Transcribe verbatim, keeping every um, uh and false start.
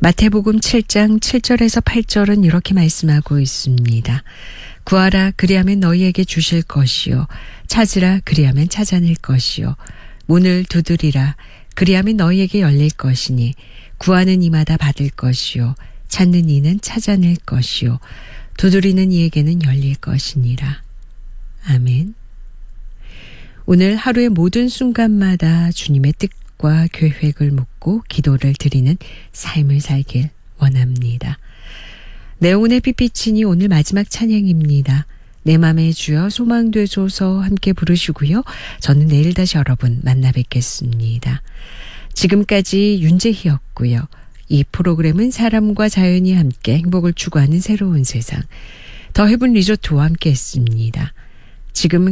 마태복음 칠 장 칠 절에서 팔 절은 이렇게 말씀하고 있습니다. 구하라 그리하면 너희에게 주실 것이요 찾으라 그리하면 찾아낼 것이요 문을 두드리라 그리하면 너희에게 열릴 것이니 구하는 이마다 받을 것이요 찾는 이는 찾아낼 것이요 두드리는 이에게는 열릴 것이니라. 아멘. 오늘 하루의 모든 순간마다 주님의 뜻과 계획을 묻고 기도를 드리는 삶을 살길 원합니다. 내용의 빛비치니 오늘 마지막 찬양입니다. 내 맘에 주여 소망되소서 함께 부르시고요. 저는 내일 다시 여러분 만나 뵙겠습니다. 지금까지 윤재희였고요. 이 프로그램은 사람과 자연이 함께 행복을 추구하는 새로운 세상 더 헤븐 리조트와 함께 했습니다. 지금은